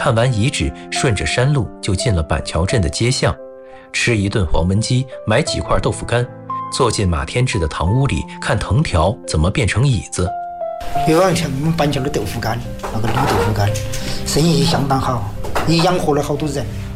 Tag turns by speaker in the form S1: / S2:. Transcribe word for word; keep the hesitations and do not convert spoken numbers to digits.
S1: 看完遗址，顺着山路就进了板桥镇的街巷，吃一顿黄焖鸡，买几块豆腐干，坐进马天志的堂屋里，看藤条怎么变成椅子。
S2: 有人像我们板桥的豆腐干，那个卤豆腐干，生意相当好，也养活了好多人。